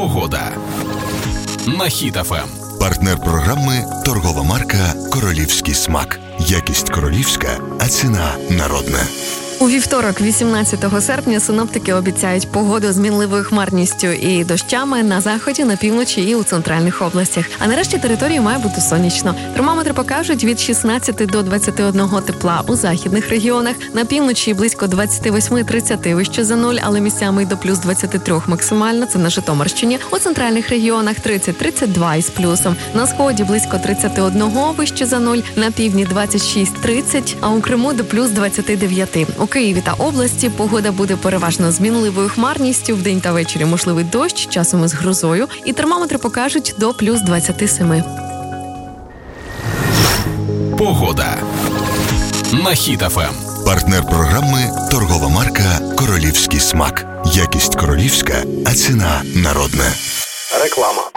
Погода на Хіт ФМ. Партнер програми – торгова марка «Королівський смак». Якість королівська, а ціна народна. У вівторок, 18 серпня, синоптики обіцяють погоду з мінливою хмарністю і дощами на заході, на півночі і у центральних областях. А нарешті території має бути сонячно. Термометри покажуть від 16 до 21 тепла у західних регіонах. На півночі близько 28-30 вище за нуль, але місцями й до плюс 23 максимально, це на Житомирщині. У центральних регіонах 30-32 із плюсом. На сході близько 31 вище за нуль, на півдні 26-30, а у Криму до плюс 29. У Києві та області погода буде переважно з мінливою хмарністю, вдень та ввечері можливий дощ, часом із грозою, і термометри покажуть до плюс 27. Погода на Хіт ФМ. Партнер програми – торгова марка «Королівський смак». Якість королівська, а ціна народна. Реклама.